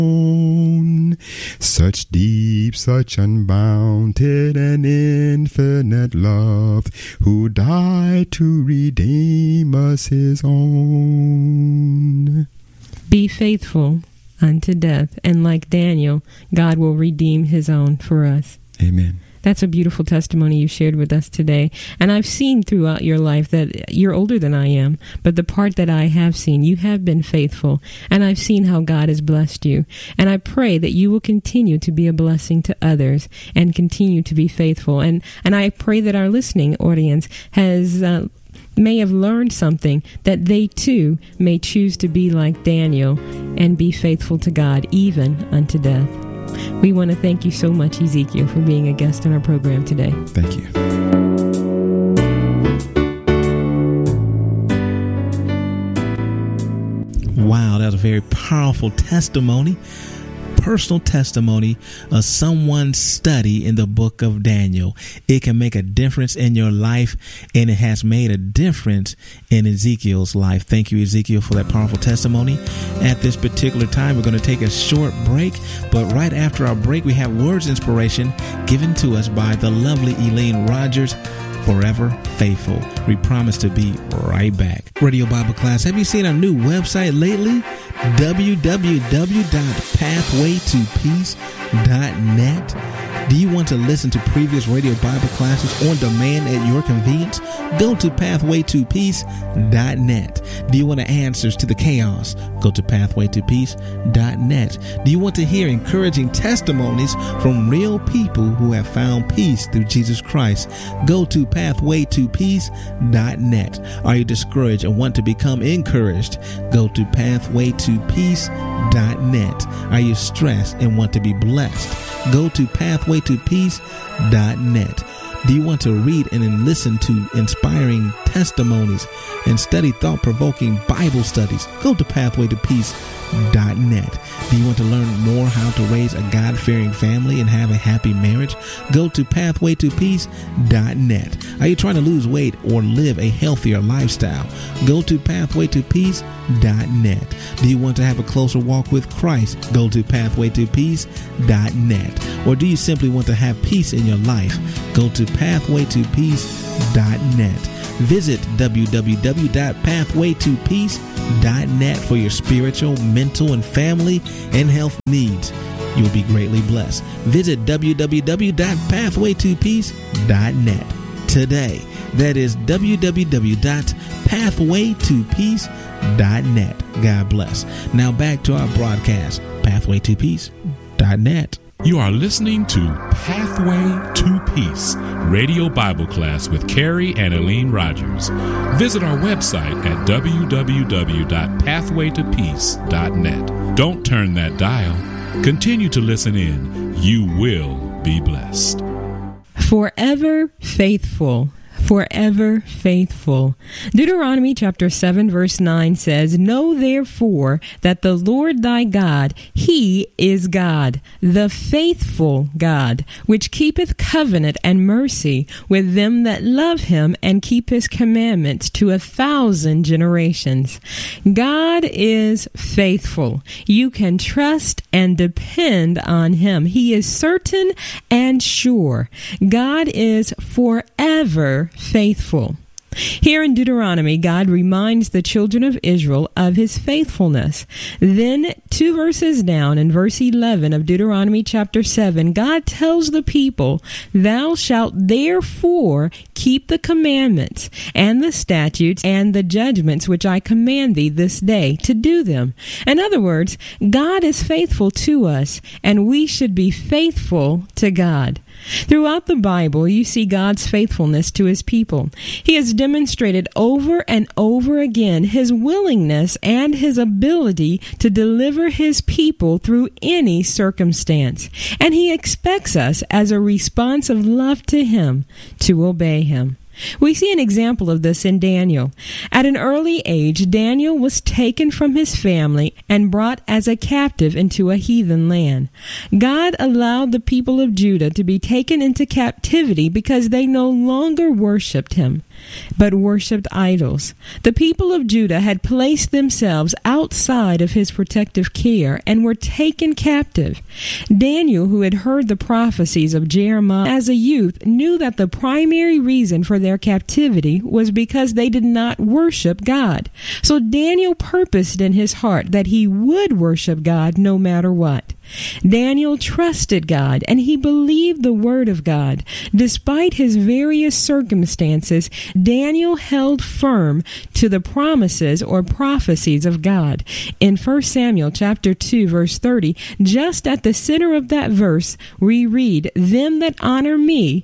Such deep, such unbounded and infinite love, who died to redeem us his own. Be faithful unto death, and like Daniel, God will redeem his own for us. Amen. That's a beautiful testimony you shared with us today. And I've seen throughout your life that you're older than I am, but the part that I have seen, you have been faithful. And I've seen how God has blessed you. And I pray that you will continue to be a blessing to others and continue to be faithful. And I pray that our listening audience may have learned something, that they too may choose to be like Daniel and be faithful to God even unto death. We want to thank you so much, Ezekiel, for being a guest on our program today. Thank you. Wow, that was a very powerful testimony. Personal testimony of someone's study in the book of Daniel. It can make a difference in your life, and it has made a difference in Ezekiel's life. Thank you, Ezekiel, for that powerful testimony. At this particular time, we're going to take a short break, but right after our break, we have words inspiration given to us by the lovely Elaine Rogers, Forever Faithful. We promise to be right back. Radio Bible Class, have you seen our new website lately? www.pathwaytopeace.net. Do you want to listen to previous Radio Bible classes on demand at your convenience? Go to pathwaytopeace.net. Do you want answers to the chaos? Go to pathwaytopeace.net. Do you want to hear encouraging testimonies from real people who have found peace through Jesus Christ? Go to pathwaytopeace.net. Are you discouraged and want to become encouraged? Go to pathwaytopeace.net. Are you stressed and want to be blessed? Go to pathwaytopeace.net. Do you want to read and listen to inspiring testimonies and study thought-provoking Bible studies? Go to pathwaytopeace.net. Do you want to learn more how to raise a God-fearing family and have a happy marriage? Go to pathwaytopeace.net. Are you trying to lose weight or live a healthier lifestyle? Go to pathwaytopeace.net. Do you want to have a closer walk with Christ? Go to pathwaytopeace.net. Or do you simply want to have peace in your life? Go to pathwaytopeace.net. Visit www.pathwaytopeace.net for your spiritual, mental, and family and health needs. You'll be greatly blessed. Visit www.pathwaytopeace.net today. That is www.pathwaytopeace.net. God bless. Now back to our broadcast, pathwaytopeace.net. You are listening to Pathway to Peace, Radio Bible Class with Carrie and Elaine Rogers. Visit our website at www.pathwaytopeace.net. Don't turn that dial. Continue to listen in. You will be blessed. Forever faithful. Forever faithful. Deuteronomy chapter 7 verse 9 says, Know therefore that the Lord thy God, he is God, the faithful God, which keepeth covenant and mercy with them that love him and keep his commandments to 1,000 generations. God is faithful. You can trust and depend on him. He is certain and sure. God is forever faithful. Here in Deuteronomy, God reminds the children of Israel of his faithfulness. Then, 2 verses down, in verse 11 of Deuteronomy chapter 7, God tells the people, Thou shalt therefore keep the commandments and the statutes and the judgments which I command thee this day to do them. In other words, God is faithful to us, and we should be faithful to God. Throughout the Bible, you see God's faithfulness to his people. He has demonstrated over and over again his willingness and his ability to deliver his people through any circumstance. And he expects us, as a response of love to him, to obey him. We see an example of this in Daniel. At an early age, Daniel was taken from his family and brought as a captive into a heathen land. God allowed the people of Judah to be taken into captivity because they no longer worshipped him. but worshipped idols. The people of Judah had placed themselves outside of his protective care and were taken captive. Daniel, who had heard the prophecies of Jeremiah as a youth, knew that the primary reason for their captivity was because they did not worship God. So Daniel purposed in his heart that he would worship God no matter what. Daniel trusted God and he believed the word of God. Despite his various circumstances, Daniel held firm to the promises or prophecies of God. In 1 Samuel chapter 2 verse 30, just at the center of that verse, we read, "Them that honor me,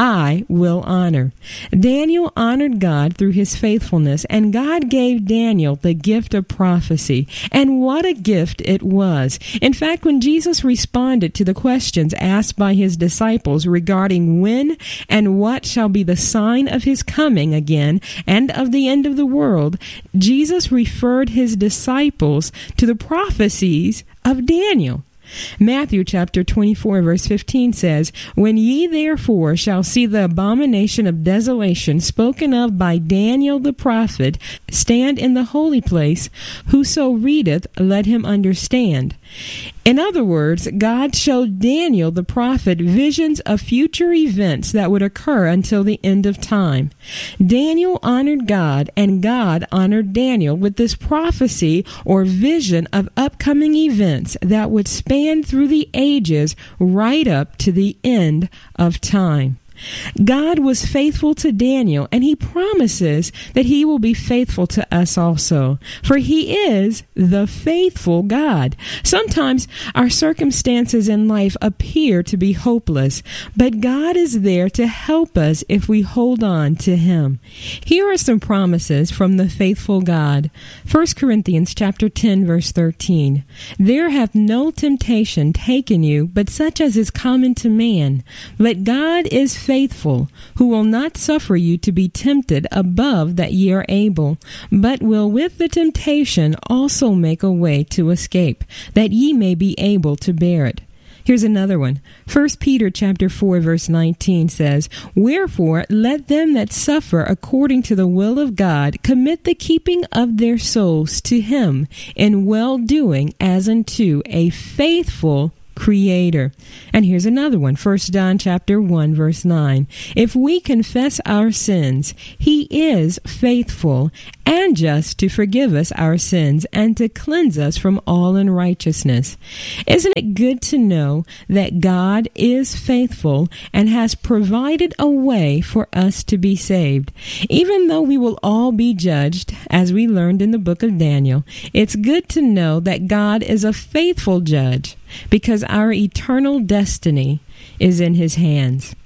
I will honor." Daniel honored God through his faithfulness, and God gave Daniel the gift of prophecy. And what a gift it was. In fact, when Jesus responded to the questions asked by his disciples regarding when and what shall be the sign of his coming again and of the end of the world, Jesus referred his disciples to the prophecies of Daniel. Matthew chapter 24 verse 15 says, "When ye therefore shall see the abomination of desolation spoken of by Daniel the prophet stand in the holy place, whoso readeth, let him understand." In other words, God showed Daniel the prophet visions of future events that would occur until the end of time. Daniel honored God, and God honored Daniel with this prophecy or vision of upcoming events that would span through the ages right up to the end of time. God was faithful to Daniel, and he promises that he will be faithful to us also, for he is the faithful God. Sometimes our circumstances in life appear to be hopeless, but God is there to help us if we hold on to him. Here are some promises from the faithful God. 1 Corinthians chapter 10 verse 13. "There hath no temptation taken you, but such as is common to man. But God is faithful, who will not suffer you to be tempted above that ye are able, but will with the temptation also make a way to escape, that ye may be able to bear it." Here's another one. 1 Peter chapter 4 verse 19 says, "Wherefore let them that suffer according to the will of God commit the keeping of their souls to him in well-doing as unto a faithful Creator." And here's another one. 1 John chapter 1 verse 9. "If we confess our sins, he is faithful and just to forgive us our sins and to cleanse us from all unrighteousness." Isn't it good to know that God is faithful and has provided a way for us to be saved? Even though we will all be judged, as we learned in the book of Daniel, it's good to know that God is a faithful judge, because our eternal destiny is in his hands.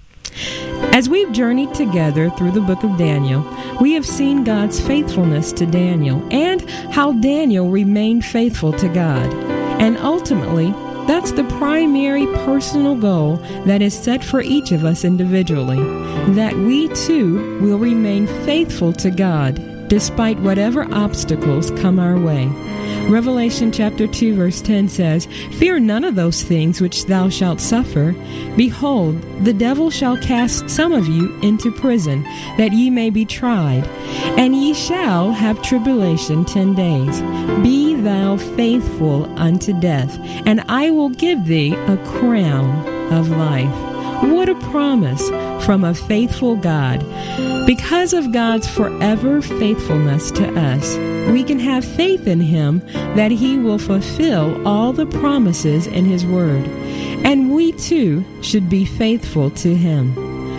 As we've journeyed together through the book of Daniel, we have seen God's faithfulness to Daniel and how Daniel remained faithful to God. And ultimately, that's the primary personal goal that is set for each of us individually, that we too will remain faithful to God despite whatever obstacles come our way. Revelation chapter 2 verse 10 says, "Fear none of those things which thou shalt suffer. Behold, the devil shall cast some of you into prison, that ye may be tried. And ye shall have tribulation 10 days. Be thou faithful unto death, and I will give thee a crown of life." What a promise from a faithful God. Because of God's forever faithfulness to us, we can have faith in him that he will fulfill all the promises in his word. And we too should be faithful to him,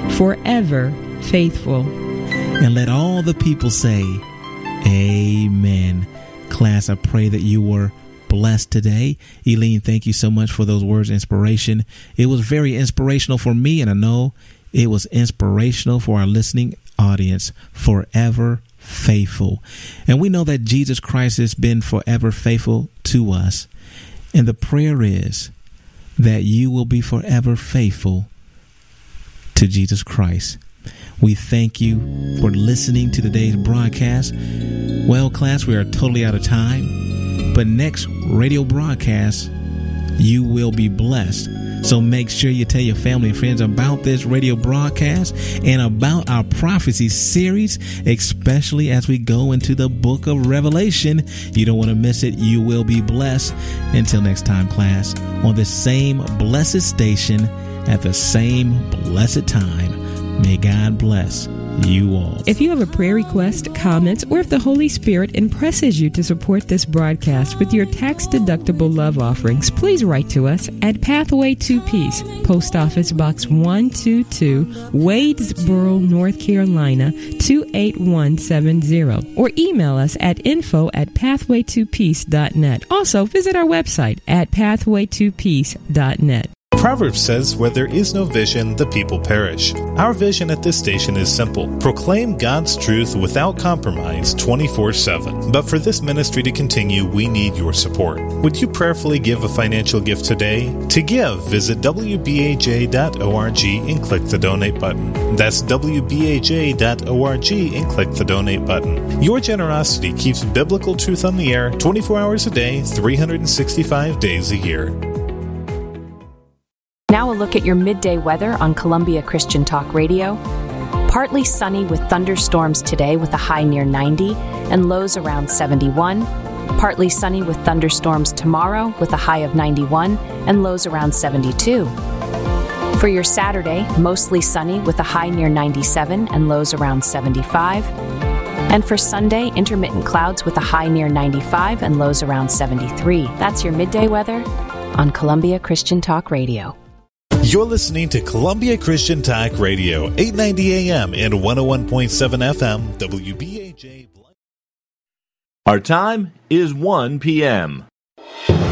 forever faithful. And let all the people say, Amen. Class, I pray that you were blessed today. Eileen, thank you so much for those words of inspiration. It was very inspirational for me, and I know it was inspirational for our listening audience. Forever faithful. And we know that Jesus Christ has been forever faithful to us. And the prayer is that you will be forever faithful to Jesus Christ. We thank you for listening to today's broadcast. Well, class, we are totally out of time. But next radio broadcast, you will be blessed So make sure you tell your family and friends about this radio broadcast and about our prophecy series, especially as we go into the book of Revelation. You don't want to miss it. You will be blessed. Until next time, class, on the same blessed station at the same blessed time. May God bless you all. If you have a prayer request, comments, or if the Holy Spirit impresses you to support this broadcast with your tax-deductible love offerings, please write to us at Pathway to Peace, Post Office Box 122, Wadesboro, North Carolina 28170, or email us at info@pathwaytopeace.net. Also, visit our website at pathwaytopeace.net. Proverbs says, where there is no vision, the people perish. Our vision at this station is simple. Proclaim God's truth without compromise 24/7. But for this ministry to continue, we need your support. Would you prayerfully give a financial gift today? To give, visit wbaj.org and click the donate button. That's wbaj.org and click the donate button. Your generosity keeps biblical truth on the air 24 hours a day, 365 days a year. Now a look at your midday weather on Columbia Christian Talk Radio. Partly sunny with thunderstorms today with a high near 90 and lows around 71. Partly sunny with thunderstorms tomorrow with a high of 91 and lows around 72. For your Saturday, mostly sunny with a high near 97 and lows around 75. And for Sunday, intermittent clouds with a high near 95 and lows around 73. That's your midday weather on Columbia Christian Talk Radio. You're listening to Columbia Christian Talk Radio, 890 AM and 101.7 FM, WBAJ. Our time is 1 p.m.